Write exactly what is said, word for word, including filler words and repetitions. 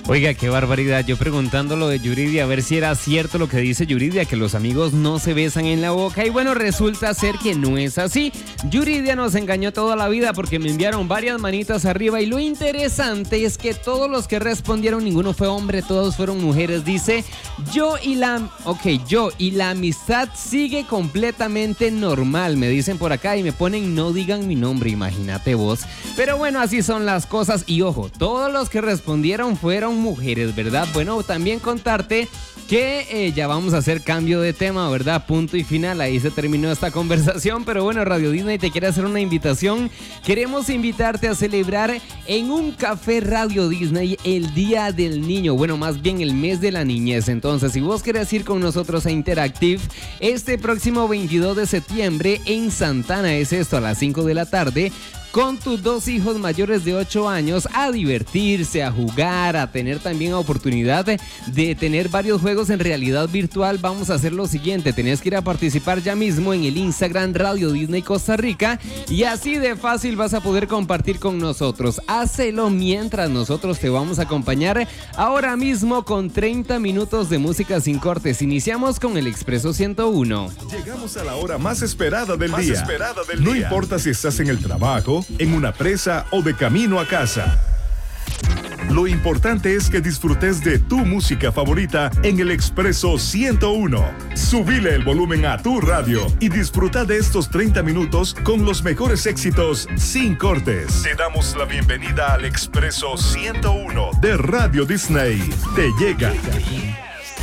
Oiga, qué barbaridad. Yo preguntando lo de Yuridia, a ver si era cierto lo que dice Yuridia, que los amigos no se besan en la boca. Y bueno, resulta ser que no es así. Yuridia nos engañó toda la vida porque me enviaron varias manitas arriba. Y lo interesante es que todos los que respondieron, ninguno fue hombre, todos fueron mujeres. Dice, yo y la... Ok, yo y la amistad sigue completamente normal. Me dicen por acá y me ponen, no digan mi nombre, imagínate vos. Pero bueno, así son las cosas. Y ojo, todos los que respondieron fueron mujeres, ¿verdad? Bueno, también contarte que eh, ya vamos a hacer cambio de tema, ¿verdad? Punto y final, ahí se terminó esta conversación, pero bueno, Radio Disney te quiere hacer una invitación. Queremos invitarte a celebrar en un café Radio Disney el Día del Niño, bueno, más bien el mes de la niñez. Entonces, si vos querés ir con nosotros a Interactive este próximo veintidós de septiembre en Santana, es esto a las cinco de la tarde, con tus dos hijos mayores de ocho años, a divertirse, a jugar, a tener también oportunidad de, de tener varios juegos en realidad virtual. Vamos a hacer lo siguiente, tenés que ir a participar ya mismo en el Instagram Radio Disney Costa Rica y así de fácil vas a poder compartir con nosotros. Hácelo mientras nosotros te vamos a acompañar ahora mismo con treinta minutos de música sin cortes. Iniciamos con el Expreso ciento uno. Llegamos a la hora más esperada del Más día. esperada del no día. importa si estás en el trabajo, en una presa o de camino a casa. Lo importante es que disfrutes de tu música favorita en el Expreso ciento uno. Subile el volumen a tu radio y disfruta de estos treinta minutos con los mejores éxitos sin cortes. Te damos la bienvenida al Expreso ciento uno De Radio Disney te llega.